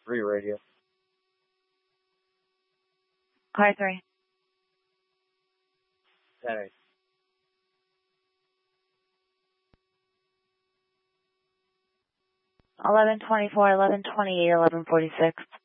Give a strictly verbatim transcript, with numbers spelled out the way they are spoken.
Three radio. Car three. ten eight. eleven twenty-four, eleven twenty-eight, eleven forty-six.